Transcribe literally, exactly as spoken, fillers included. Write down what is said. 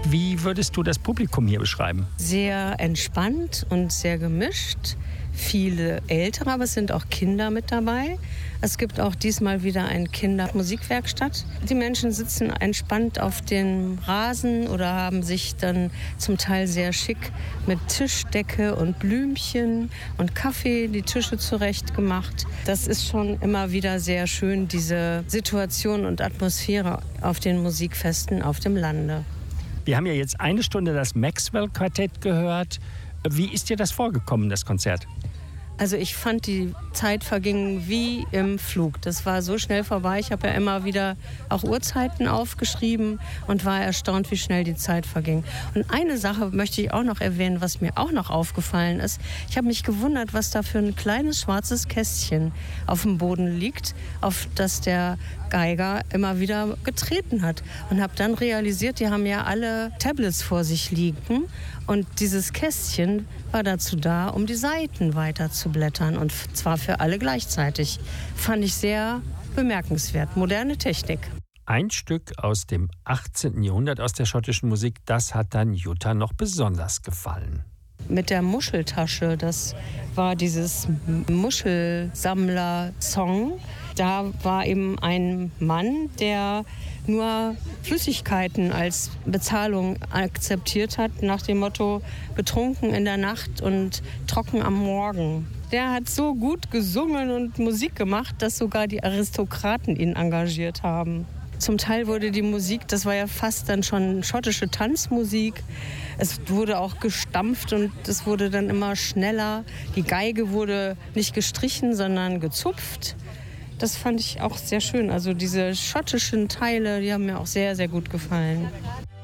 Wie würdest du das Publikum hier beschreiben? Sehr entspannt und sehr gemischt. Viele Ältere, aber es sind auch Kinder mit dabei. Es gibt auch diesmal wieder eine Kindermusikwerkstatt. Die Menschen sitzen entspannt auf dem Rasen oder haben sich dann zum Teil sehr schick mit Tischdecke und Blümchen und Kaffee die Tische zurechtgemacht. Das ist schon immer wieder sehr schön, diese Situation und Atmosphäre auf den Musikfesten auf dem Lande. Wir haben ja jetzt eine Stunde das Maxwell-Quartett gehört. Wie ist dir das vorgekommen, das Konzert? Also ich fand, die Zeit verging wie im Flug. Das war so schnell vorbei. Ich habe ja immer wieder auch Uhrzeiten aufgeschrieben und war erstaunt, wie schnell die Zeit verging. Und eine Sache möchte ich auch noch erwähnen, was mir auch noch aufgefallen ist. Ich habe mich gewundert, was da für ein kleines schwarzes Kästchen auf dem Boden liegt, auf das der Geiger immer wieder getreten hat. Und habe dann realisiert, die haben ja alle Tablets vor sich liegen. Und dieses Kästchen war dazu da, um die Seiten weiter zu blättern. Und zwar für alle gleichzeitig. Fand ich sehr bemerkenswert. Moderne Technik. Ein Stück aus dem achtzehnten Jahrhundert aus der schottischen Musik, das hat dann Jutta noch besonders gefallen. Mit der Muscheltasche, das war dieses Muschelsammler-Song. Da war eben ein Mann, der nur Flüssigkeiten als Bezahlung akzeptiert hat, nach dem Motto betrunken in der Nacht und trocken am Morgen. Der hat so gut gesungen und Musik gemacht, dass sogar die Aristokraten ihn engagiert haben. Zum Teil wurde die Musik, das war ja fast dann schon schottische Tanzmusik. Es wurde auch gestampft und es wurde dann immer schneller. Die Geige wurde nicht gestrichen, sondern gezupft. Das fand ich auch sehr schön. Also diese schottischen Teile, die haben mir auch sehr, sehr gut gefallen.